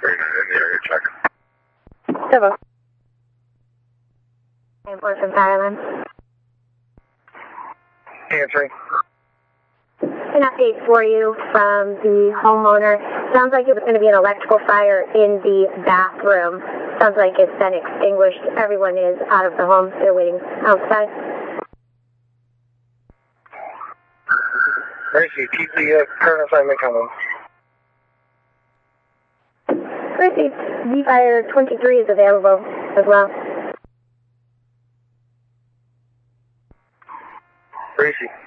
39 in the area, check. Civil. Enforcement Ireland. Answering. An update for you from the homeowner. Sounds like it was going to be an electrical fire in the bathroom. Sounds like it's been extinguished. Everyone is out of the home. They're waiting outside. Gracie, keep the current assignment coming. Gracie, V-Fire 23 is available as well. Gracie.